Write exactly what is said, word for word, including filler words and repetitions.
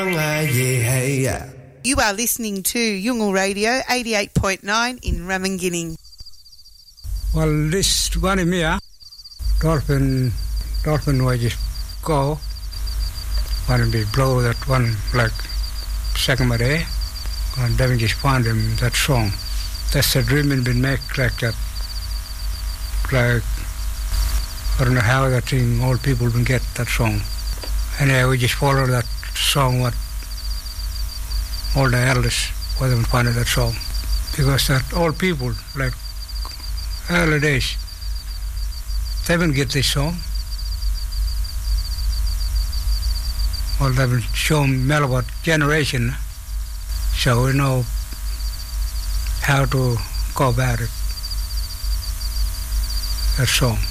You are listening to Yungal Radio eighty-eight point nine in Ramingining. Well, this one in here, dolphin, dolphin was just go, one be blow that one like second of the day, and then just find him that song. That's the dream and been made like that, like, I don't know how that thing, all people can get that song. And uh, we just follow that song, what all the elders, what them finding that song. Because that old people, like early days, they didn't get this song. Well, they will show them about generation, so we know how to go about it, that song.